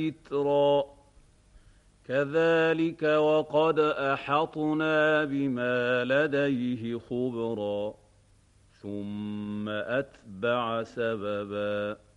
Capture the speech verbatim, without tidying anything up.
ذِكْرًا كَذَٰلِكَ وَقَدْ أَحَطْنَا بِمَا لَدَيْهِ خُبْرًا ثُمَّ أَتْبَعَ سَبَبًا